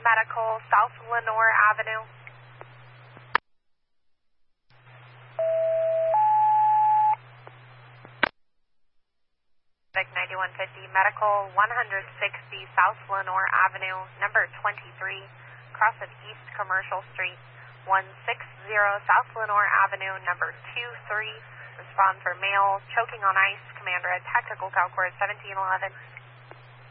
Medical, South Lenore Avenue. Vic 9150, Medical, 160 South Lenore Avenue, number 23, cross of East Commercial Street, 160 South Lenore Avenue, number 23. Respond for male choking on ice, Commander at Tactical Calcord 1711.